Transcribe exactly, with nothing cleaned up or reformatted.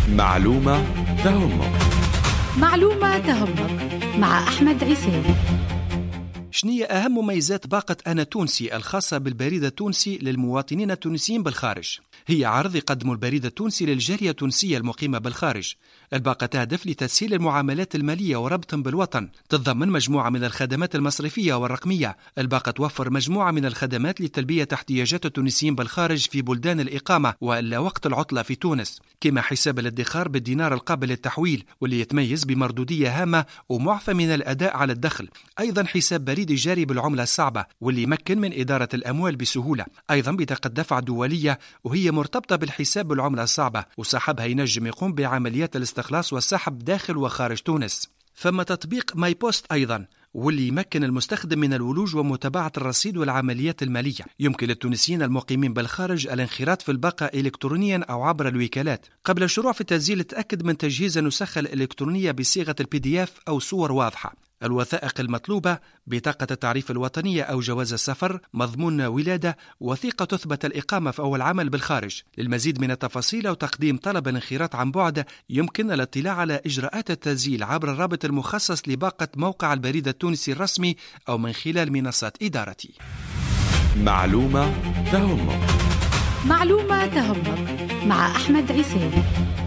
معلومة تهمك. معلومة تهمك مع أحمد عيسى. شنية أهم مميزات باقة أنا تونسي الخاصة بالبريد التونسي للمواطنين التونسيين بالخارج؟ هي عرض يقدم البريد التونسي للجالية التونسية المقيمة بالخارج. الباقة تهدف لتسهيل المعاملات المالية وربطهم بالوطن، تتضمن مجموعة من الخدمات المصرفية والرقمية. الباقة توفر مجموعة من الخدمات لتلبية احتياجات التونسيين بالخارج في بلدان الإقامة وإلا وقت العطلة في تونس، كما حساب الادخار بالدينار القابل للتحويل واللي يتميز بمردودية هامة ومعفى من الأداء على الدخل. أيضا حساب بريد جاري بالعملة الصعبة واللي يمكن من إدارة الأموال بسهولة. أيضا بطاقة دفع دولية وهي مرتبطة بالحساب بالعملة الصعبة، وصاحبها ينجم يقوم بعمليات الاستخلاص والسحب داخل وخارج تونس. فما تطبيق ماي بوست أيضا، واللي يمكن المستخدم من الولوج ومتابعة الرصيد والعمليات المالية. يمكن للتونسيين المقيمين بالخارج الانخراط في الباقة إلكترونيا أو عبر الوكالات. قبل الشروع في التسجيل تأكد من تجهيز النسخة الإلكترونية بصيغة البي دي اف أو صور واضحة. الوثائق المطلوبة: بطاقة التعريف الوطنية أو جواز السفر، مضمون ولادة، وثيقة تثبت الإقامة أو العمل بالخارج. للمزيد من التفاصيل أو تقديم طلب الانخراط عن بعد يمكن الاطلاع على إجراءات التسجيل عبر الرابط المخصص لباقة موقع البريد التونسي الرسمي أو من خلال منصات إدارتي. معلومة تهمك. معلومة تهمك مع أحمد عيسى.